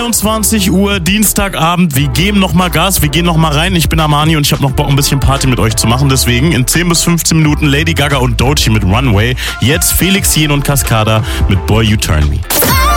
22 Uhr, Dienstagabend. Wir geben nochmal Gas, wir gehen nochmal rein. Ich bin Armani und ich habe noch Bock, ein bisschen Party mit euch zu machen. Deswegen in 10 bis 15 Minuten Lady Gaga und Doechii mit Runway. Jetzt Felix Jähn und Cascada mit Boy You Turn Me.